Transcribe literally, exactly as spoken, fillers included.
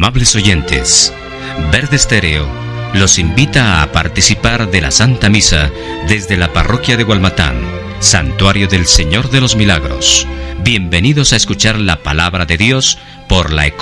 Amables oyentes, Verde Estéreo los invita a participar de la Santa Misa desde la parroquia de Gualmatán, Santuario del Señor de los Milagros. Bienvenidos a escuchar la palabra de Dios por la